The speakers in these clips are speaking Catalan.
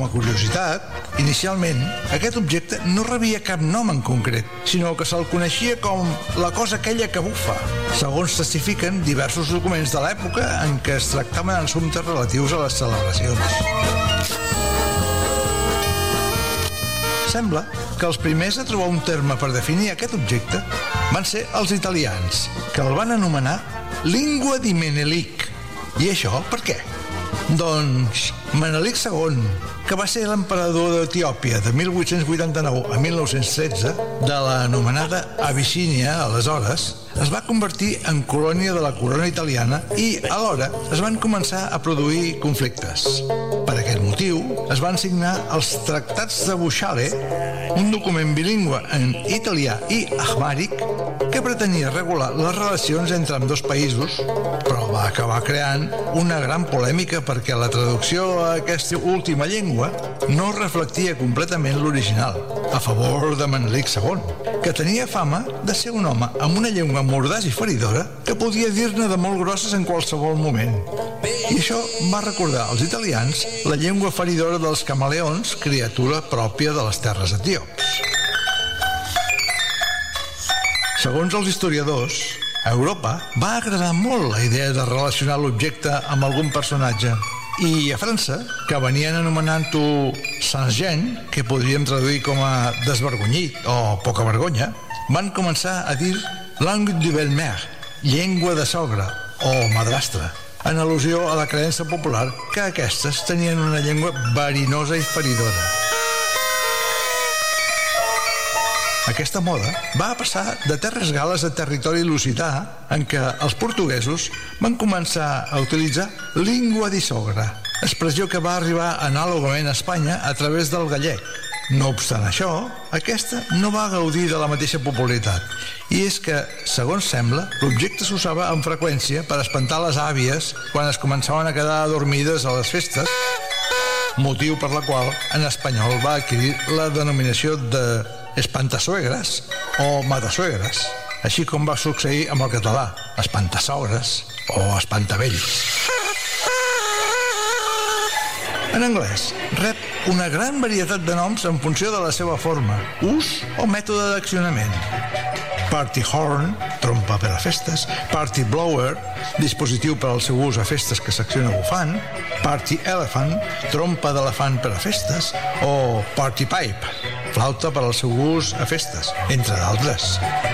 a curiositat, inicialment aquest objecte no rebia cap nom en concret, sinó que se'l coneixia com la cosa aquella que bufa, segons testifiquen diversos documents de l'època en què es tractaven assumptes relatius a les celebracions. Sembla que els primers a trobar un terme per definir aquest objecte van ser els italians, que el van anomenar Lingua di Menelik. I això per què? Doncs Menelik II, que va ser l'emperador d'Etiòpia de 1889 a 1913, de l'anomenada Abissínia, aleshores, es va convertir en colònia de la corona italiana i, alhora, es van començar a produir conflictes. Per aquest motiu, es van signar els Tractats de Buxale, un document bilingüe en italià i ahmàric que pretenia regular les relacions entre ambdós països, però va acabar creant una gran polèmica perquè la traducció a aquesta última llengua no reflectia completament l'original, a favor de Menelik II, que tenia fama de ser un home amb una llengua mordaç i feridora que podia dir-ne de molt grosses en qualsevol moment. I això va recordar als italians la llengua feridora dels camaleons, criatura pròpia de les terres etíops. Segons els historiadors, a Europa va agradar molt la idea de relacionar l'objecte amb algun personatge, i a França, que venien anomenant-ho Saint-Jean, que podríem traduir com a desvergonyit o poca vergonya, van començar a dir langue de belle-mère, llengua de sogra o madrastra, en al·lusió a la creença popular que aquestes tenien una llengua verinosa i feridora. Aquesta moda va passar de terres gales a territori lusità, en què els portuguesos van començar a utilitzar lingua di sogra, expressió que va arribar anàlogament a Espanya a través del gallec. No obstant això, aquesta no va gaudir de la mateixa popularitat, i és que, segons sembla, l'objecte s'usava amb freqüència per espantar les àvies quan es començaven a quedar adormides a les festes, motiu per la qual en espanyol va adquirir la denominació de espantassuegres o matasuegres, així com va succeir amb el català, espantasogres o espantavells. En anglès, rep una gran varietat de noms en funció de la seva forma, ús o mètode d'accionament. Party horn, trompa per a festes, party blower, dispositiu per al seu ús a festes que s'acciona bufant, party elephant, trompa d'elefant per a festes, o party pipe, flauta per al seu ús a festes, entre d'altres.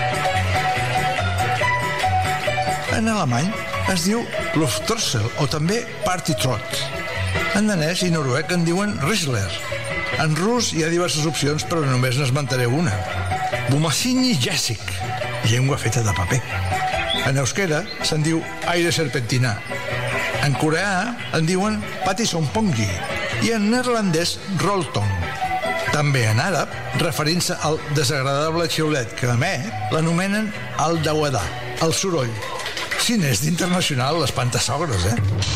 En alemany es diu Luftrossel o també party trot. En danès i noruec en diuen Riesler. En rus hi ha diverses opcions, però només n'esmentaré una. Bumasini Jessic, llengua feta de paper. En euskera se'n diu aire serpentina. En coreà en diuen Patison Pongi i en neerlandès Roltong. També en àrab, referint-se al desagradable xiulet que emet, l'anomenen al dawadà, el soroll. Si n'és d'internacional, l'espantasogres,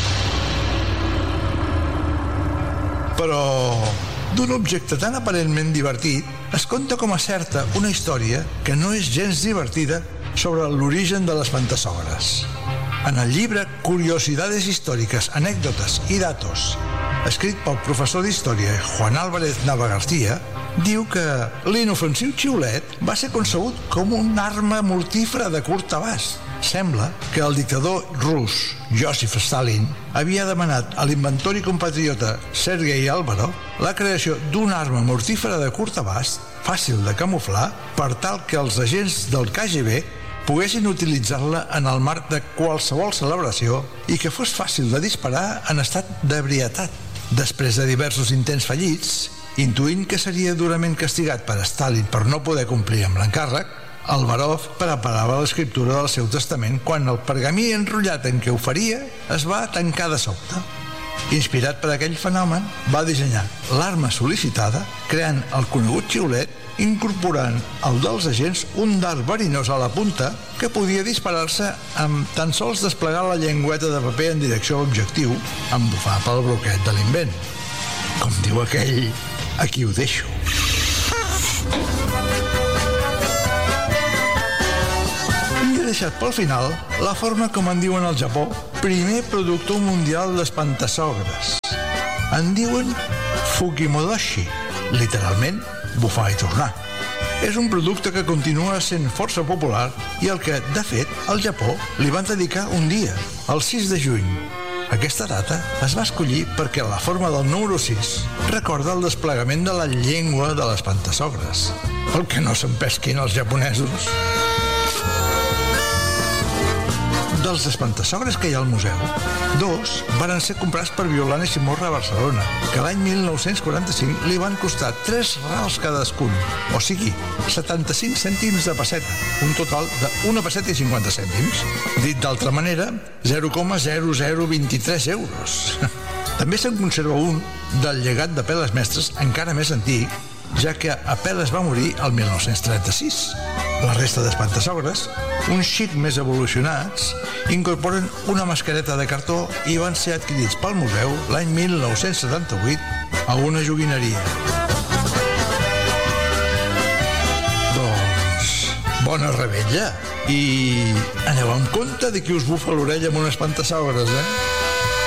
Però d'un objecte tan aparentment divertit es conta com a certa una història que no és gens divertida sobre l'origen de l'espantasogres. En el llibre Curiosidades històriques, anècdotes i datos, escrit pel professor d'història Juan Álvarez Nava García, diu que l'inofensiu xiulet va ser concebut com una arma mortífera de curt abast. Sembla que el dictador rus Joseph Stalin havia demanat a l'inventor i compatriota Sergei Alvarov la creació d'una arma mortífera de curt abast, fàcil de camuflar, per tal que els agents del KGB poguessin utilitzar-la en el marc de qualsevol celebració i que fos fàcil de disparar en estat d'ebrietat. Després de diversos intents fallits, intuint que seria durament castigat per Stalin per no poder complir amb l'encàrrec, Alvarov preparava l'escriptura del seu testament quan el pergamí enrotllat en què ho faria es va tancar de sobte. Inspirat per aquell fenomen, va dissenyar l'arma sol·licitada, creant el conegut xiulet, incorporant al dels agents un dard verinós a la punta que podia disparar-se amb tan sols desplegar la llengüeta de paper en direcció a l'objectiu, amb bufar pel broquet de l'invent. Com diu aquell, aquí ho deixo. He deixat pel final la forma com en diuen al Japó, primer productor mundial d'espantasogres. En diuen Fukimodoshi, literalment bufar i tornar. És un producte que continua sent força popular i el que, de fet, al Japó li van dedicar un dia, el 6 de juny. Aquesta data es va escollir perquè la forma del número 6 recorda el desplegament de la llengua de l'espantasogres, el que no s'empesquin els japonesos. Dels espantasogres que hi ha al museu, 2 van ser comprats per Violant i Simorra a Barcelona, que l'any 1945 li van costar 3 rals cadascun, o sigui, 75 cèntims de pesseta, un total de 1 pesseta i 50 cèntims. Dit d'altra manera, 0,0023 euros. També se'n conserva un del llegat de Peles Mestres encara més antic, ja que Apel·les va morir el 1936. La resta d'espantasogres, un xic més evolucionats, incorporen una mascareta de cartó i van ser adquirits pel museu l'any 1978 a una joguineria. Doncs, bona revetlla! I aneu amb compte de qui us bufa l'orella amb un espantasogres, eh?